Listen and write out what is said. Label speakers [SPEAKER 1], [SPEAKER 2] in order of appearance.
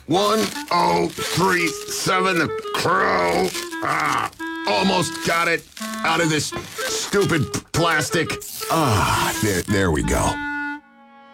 [SPEAKER 1] 1037, the crow. Almost got it out of this stupid plastic. There we go.